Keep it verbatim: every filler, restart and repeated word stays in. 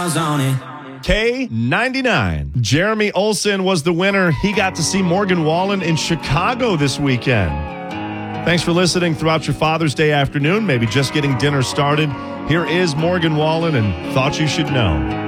miles on it. K ninety-nine. Jeremy Olson was the winner. He got to see Morgan Wallen in Chicago this weekend. Thanks for listening throughout your Father's Day afternoon, maybe just getting dinner started. Here is Morgan Wallen and Thought You Should Know.